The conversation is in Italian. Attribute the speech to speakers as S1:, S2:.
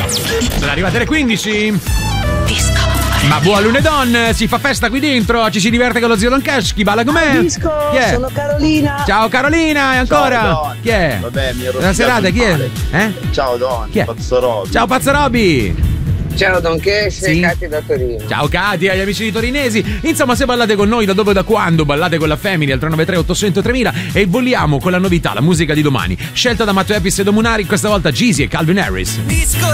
S1: Sono arrivate le 15. Ma buon lunedì, si fa festa qui dentro, ci si diverte con lo zio Don Cash, chi balla con me?
S2: Disco, sono Carolina.
S1: Ciao Carolina, e ancora?
S3: Ciao, Don.
S1: Chi è?
S3: Vabbè, mi ero
S1: Una serata, chi è?
S3: Ciao Don,
S1: Chi è?
S3: Pazzo Robby.
S1: Ciao Pazzo Robby.
S4: Ciao Don Cash
S1: Sì.
S4: e Katia da Torino.
S1: Ciao Katia, agli amici di torinesi. Insomma, se ballate con noi, da dove e da quando, ballate con la Family al 393 800 3000 e vogliamo con la novità, la musica di domani. Scelta da Matteo Epis e Domunari, questa volta Jeezy e Calvin Harris.